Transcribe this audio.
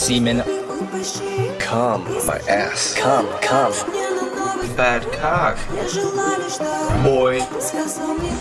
semen. Come, my ass. Come, come. Fat cock. Boy.